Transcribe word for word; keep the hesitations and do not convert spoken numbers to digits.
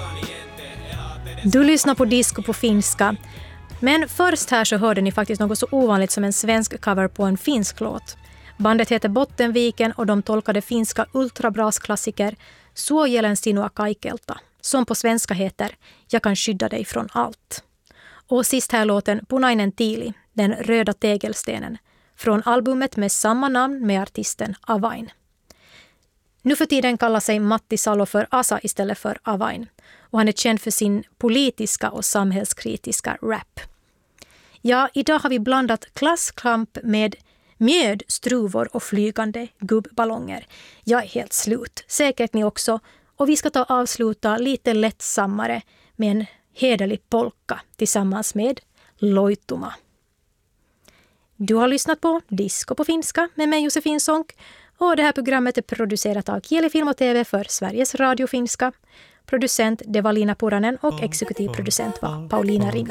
Du lyssnar på disco på finska. Men först här så hörde ni faktiskt något så ovanligt som en svensk cover på en finsk låt. Bandet heter Bottenviken och de tolkade finska ultrabrasklassiker Suojelen sinua kaikelta, som på svenska heter Jag kan skydda dig från allt. Och sist här låten Punainen tiili, den röda tegelstenen, från albumet med samma namn med artisten Avain. Nu för tiden kallar sig Matti Salo för Asa istället för Avain. Och han är känd för sin politiska och samhällskritiska rap. Ja, idag har vi blandat klasskamp med mjöd, struvor och flygande gubbballonger. Jag är helt slut, säkert ni också. Och vi ska ta avsluta lite lättsammare med en hederlig polka tillsammans med Loituma. Du har lyssnat på Disco på finska med mig Josefin Sonck. Och det här programmet är producerat av Kieli Film och T V för Sveriges Radio Finska. Producent det var Lina Puranen och exekutiv producent var Paulina Rinne.